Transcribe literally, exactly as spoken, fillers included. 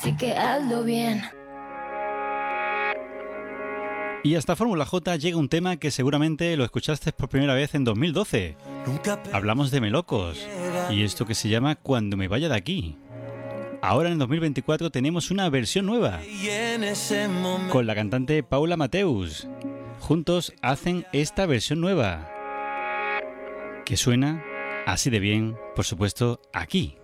así que hazlo bien. Y hasta Fórmula J llega un tema que seguramente lo escuchaste por primera vez en dos mil doce. Hablamos de Melocos y esto que se llama Cuando me vaya de aquí. Ahora en dos mil veinticuatro tenemos una versión nueva con la cantante Paula Mateus. Juntos hacen esta versión nueva que suena así de bien, por supuesto, aquí.